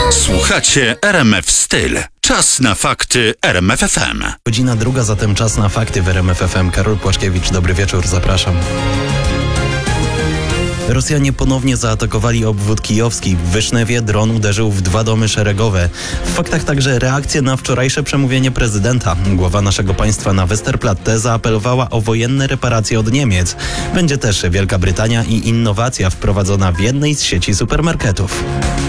Słuchacie RMF Styl. Czas na fakty RMF FM. Godzina druga, zatem czas na fakty w RMF FM. Karol Płaszkiewicz, dobry wieczór, zapraszam. Rosjanie ponownie zaatakowali obwód kijowski. W Wysznewie dron uderzył w 2 domy szeregowe. W faktach także reakcje na wczorajsze przemówienie prezydenta. Głowa naszego państwa na Westerplatte zaapelowała o wojenne reparacje od Niemiec. Będzie też Wielka Brytania i innowacja wprowadzona w jednej z sieci supermarketów.